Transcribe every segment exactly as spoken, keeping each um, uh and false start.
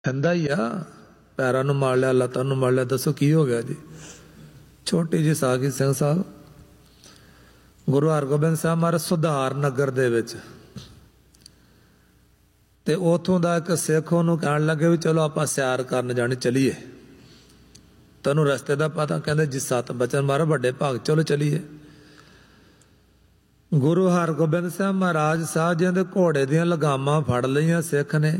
ਕਹਿੰਦਾ ਹੀ ਆ ਪੈਰਾਂ ਨੂੰ ਮਾਰ ਲਿਆ, ਲੱਤਾਂ ਨੂੰ ਮਾਰ ਲਿਆ, ਦੱਸੋ ਕੀ ਹੋ ਗਿਆ ਜੀ। ਛੋਟੀ ਜਿਹੀ ਸਾਖੀ ਸਿੰਘ ਸਾਹਿਬ ਗੁਰੂ ਹਰਗੋਬਿੰਦ ਸਾਹਿਬ ਮਹਾਰਾਜ ਸੁਧਾਰ ਨਗਰ ਦੇ ਵਿੱਚ, ਤੇ ਉਥੋਂ ਦਾ ਇੱਕ ਸਿੱਖ ਉਹਨੂੰ ਕਹਿਣ ਲੱਗੇ ਵੀ ਚਲੋ ਆਪਾਂ ਸੈਰ ਕਰਨ ਜਾਣੇ, ਚਲੀਏ, ਤੈਨੂੰ ਰਸਤੇ ਦਾ ਪਤਾ? ਕਹਿੰਦੇ ਜੀ ਸੱਤ ਬਚਨ ਮਾਰਾ ਵੱਡੇ ਭਾਗ, ਚਲੋ ਚਲੀਏ। ਗੁਰੂ ਹਰਗੋਬਿੰਦ ਸਾਹਿਬ ਮਹਾਰਾਜ ਸਾਹਿਬ ਜੀ ਦੇ ਘੋੜੇ ਦੀਆਂ ਲਗਾਮਾਂ ਫੜ ਲਈਆਂ ਸਿੱਖ ਨੇ,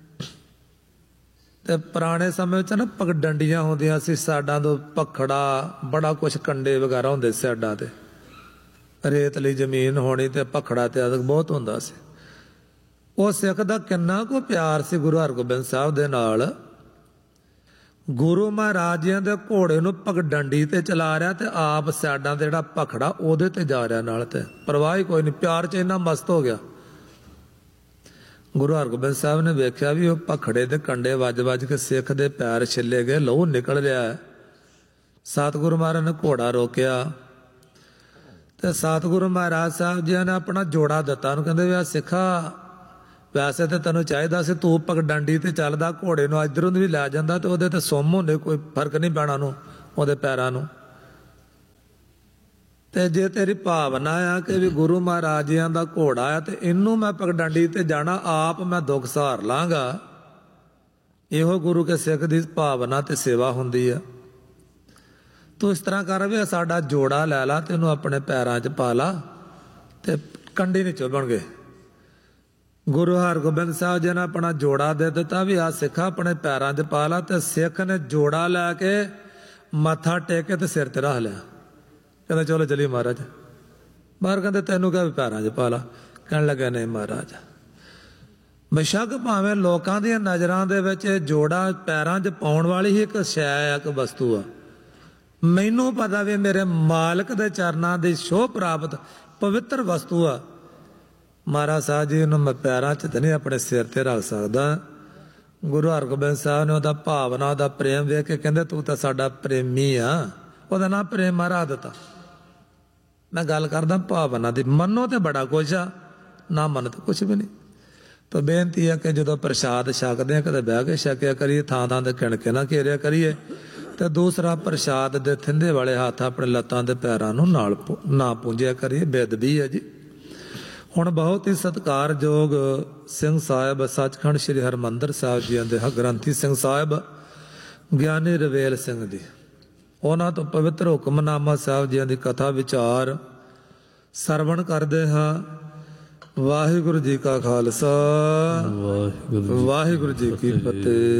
ਤੇ ਪੁਰਾਣੇ ਸਮੇਂ ਵਿੱਚ ਨਾ ਪਗਡੰਡੀਆਂ ਹੁੰਦੀਆਂ ਸੀ ਸਾਡਾਂ ਤੋਂ, ਭਖੜਾ, ਬੜਾ ਕੁਛ ਕੰਡੇ ਵਗੈਰਾ ਹੁੰਦੇ ਸੀ ਸਾਡਾਂ ਤੇ, ਰੇਤਲੀ ਜ਼ਮੀਨ ਹੋਣੀ ਤੇ ਭਖੜਾ ਤੇ ਬਹੁਤ ਹੁੰਦਾ ਸੀ। ਉਹ ਸਿੱਖ ਦਾ ਕਿੰਨਾ ਕੁ ਪਿਆਰ ਸੀ ਗੁਰੂ ਹਰਗੋਬਿੰਦ ਸਾਹਿਬ ਦੇ ਨਾਲ, ਗੁਰੂ ਮਹਾਰਾਜ ਜੀ ਦੇ ਘੋੜੇ ਨੂੰ ਪਗਡੰਡੀ ਤੇ ਚਲਾ ਰਿਹਾ ਤੇ ਆਪ ਸਾਡਾਂ ਤੇ ਜਿਹੜਾ ਭਖੜਾ ਉਹਦੇ ਤੇ ਜਾ ਰਿਹਾ ਨਾਲ, ਤੇ ਪਰਵਾਹ ਹੀ ਕੋਈ ਨਹੀਂ, ਪਿਆਰ ਚ ਇੰਨਾ ਮਸਤ ਹੋ ਗਿਆ। ਗੁਰੂ ਹਰਗੋਬਿੰਦ ਸਾਹਿਬ ਨੇ ਵੇਖਿਆ ਵੀ ਉਹ ਭਖੜੇ ਦੇ ਕੰਡੇ ਵੱਜ ਵੱਜ ਕੇ ਸਿੱਖ ਦੇ ਪੈਰ ਛਿੱਲੇ ਗਏ, ਲਹੂ ਨਿਕਲ ਰਿਹਾ ਹੈ। ਸਤਿਗੁਰੂ ਮਹਾਰਾਜ ਨੇ ਘੋੜਾ ਰੋਕਿਆ ਤੇ ਸਤਿਗੁਰੂ ਮਹਾਰਾਜ ਸਾਹਿਬ ਜੀ ਨੇ ਆਪਣਾ ਜੋੜਾ ਦਿੱਤਾ, ਉਹਨੂੰ ਕਹਿੰਦੇ ਵੀ ਆ ਸਿੱਖਾ, ਵੈਸੇ ਤੇ ਤੈਨੂੰ ਚਾਹੀਦਾ ਸੀ ਤੂੰ ਪਗਡੰਡੀ ਤੇ ਚੱਲਦਾ, ਘੋੜੇ ਨੂੰ ਇੱਧਰੋਂ ਵੀ ਲੈ ਜਾਂਦਾ ਤੇ ਉਹਦੇ ਤੇ ਸੁੰਮ ਹੁੰਦੇ, ਕੋਈ ਫਰਕ ਨਹੀਂ ਪੈਣਾ ਨੂੰ ਉਹਦੇ ਪੈਰਾਂ ਨੂੰ। ਤੇ ਜੇ ਤੇਰੀ ਭਾਵਨਾ ਆ ਕਿ ਵੀ ਗੁਰੂ ਮਹਾਰਾਜ ਜੀਆਂ ਦਾ ਘੋੜਾ ਆ ਤੇ ਇਹਨੂੰ ਮੈਂ ਪਗਡੰਡੀ ਤੇ ਜਾਣਾ, ਆਪ ਮੈਂ ਦੁੱਖ ਸਹਾਰ ਲਾਂਗਾ, ਇਹੋ ਗੁਰੂ ਕੇ ਸਿੱਖ ਦੀ ਭਾਵਨਾ ਤੇ ਸੇਵਾ ਹੁੰਦੀ ਆ। ਤੂੰ ਇਸ ਤਰ੍ਹਾਂ ਕਰ ਵੀ ਸਾਡਾ ਜੋੜਾ ਲੈ ਲਾ ਤੇ ਇਹਨੂੰ ਆਪਣੇ ਪੈਰਾਂ 'ਚ ਪਾ ਲਾ ਤੇ ਕੰਡੇ ਨਹੀਂ ਚੁਭਣਗੇ। ਗੁਰੂ ਹਰਗੋਬਿੰਦ ਸਾਹਿਬ ਜੀ ਨੇ ਆਪਣਾ ਜੋੜਾ ਦੇ ਦਿੱਤਾ ਵੀ ਆ ਸਿੱਖਾ ਆਪਣੇ ਪੈਰਾਂ 'ਚ ਪਾ ਲਾ, ਤੇ ਸਿੱਖ ਨੇ ਜੋੜਾ ਲੈ ਕੇ ਮੱਥਾ ਟੇਕ ਕੇ ਤੇ ਸਿਰ ਤੇ ਰੱਖ ਲਿਆ। ਕਹਿੰਦਾ ਚਲੋ ਚਲੀਏ ਮਹਾਰਾਜ। ਬਾਹਰ ਕਹਿੰਦੇ ਤੈਨੂੰ ਕਿਹਾ ਵੀ ਪੈਰਾਂ 'ਚ ਪਾ ਲਾ, ਕਹਿਣ ਲੱਗਾ ਨਹੀਂ ਮਹਾਰਾਜ, ਬੇਸ਼ੱਕ ਭਾਵੇਂ ਲੋਕਾਂ ਦੀਆਂ ਨਜ਼ਰਾਂ ਦੇ ਵਿੱਚ ਜੋੜਾ ਪੈਰਾਂ 'ਚ ਪਾਉਣ ਵਾਲੀ ਹੀ ਇੱਕ ਸ਼ੈ ਆ, ਇੱਕ ਵਸਤੂ ਆ, ਮੈਨੂੰ ਪਤਾ ਵੀ ਮੇਰੇ ਮਾਲਕ ਦੇ ਚਰਨਾਂ ਦੀ ਸ਼ੋਭ ਪ੍ਰਾਪਤ ਪਵਿੱਤਰ ਵਸਤੂ ਆ। ਮਹਾਰਾਜ ਸਾਹਿਬ ਜੀ ਨੂੰ ਮੈਂ ਪੈਰਾਂ 'ਚ ਤੇ ਨਹੀਂ ਆਪਣੇ ਸਿਰ ਤੇ ਰੱਖ ਸਕਦਾ। ਗੁਰੂ ਹਰਗੋਬਿੰਦ ਸਾਹਿਬ ਨੇ ਉਹਦਾ ਭਾਵਨਾ, ਉਹਦਾ ਪ੍ਰੇਮ ਵੇਖ ਕੇ ਕਹਿੰਦੇ ਤੂੰ ਤਾਂ ਸਾਡਾ ਪ੍ਰੇਮੀ ਆ, ਉਹਦਾ ਨਾਂ ਪ੍ਰੇਮ ਮਹਾਰਾਜ ਦਿੱਤਾ। ਮੈਂ ਗੱਲ ਕਰਦਾ ਭਾਵਨਾ ਦੀ, ਮੰਨੋ ਤੇ ਬੜਾ ਕੁਛ ਆ, ਨਾ ਮੰਨ ਤੇ ਕੁਛ ਵੀ ਨਹੀਂ। ਤਾਂ ਬੇਨਤੀ ਹੈ ਕਿ ਜਦੋਂ ਪ੍ਰਸ਼ਾਦ ਛਕਦੇ ਆ ਕਦੇ ਬਹਿ ਕੇ ਛਕਿਆ ਕਰੀਏ, ਥਾਂ ਥਾਂ ਤੇ ਕਿਣਕੇ ਨਾ ਘੇਰਿਆ ਕਰੀਏ, ਤੇ ਦੂਸਰਾ ਪ੍ਰਸ਼ਾਦ ਦੇ ਥਿੰਦੇ ਵਾਲੇ ਹੱਥ ਆਪਣੇ ਲੱਤਾਂ ਦੇ ਪੈਰਾਂ ਨੂੰ ਨਾਲ ਨਾ ਪੂੰਝਿਆ ਕਰੀਏ, ਬੇਅਦਬੀ ਹੈ ਜੀ। ਹੁਣ ਬਹੁਤ ਹੀ ਸਤਿਕਾਰਯੋਗ ਸਿੰਘ ਸਾਹਿਬ ਸੱਚਖੰਡ ਸ੍ਰੀ ਹਰਿਮੰਦਰ ਸਾਹਿਬ ਜੀ ਦੇ ਗ੍ਰੰਥੀ ਸਿੰਘ ਸਾਹਿਬ ਗਿਆਨੀ ਰਵੇਲ ਸਿੰਘ ਜੀ, ਉਹਨਾਂ ਤੋਂ ਪਵਿੱਤਰ ਹੁਕਮਨਾਮਾ ਸਾਹਿਬ ਜੀ ਦੀ ਕਥਾ ਵਿਚਾਰ ਸਰਵਣ ਕਰਦੇ ਹਾਂ। ਵਾਹਿਗੁਰੂ ਜੀ ਕਾ ਖਾਲਸਾ, ਵਾਹਿਗੁਰੂ ਜੀ ਕੀ ਫਤਿਹ।